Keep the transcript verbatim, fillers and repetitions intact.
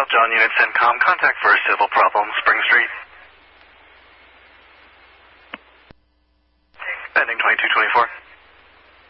South John Unit CENTCOM. Contact for a civil problem, Spring Street. Pending twenty-two twenty-four.